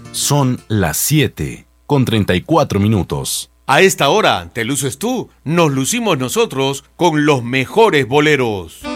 Son las 7:34. A esta hora, te luces tú, nos lucimos nosotros con los mejores boleros.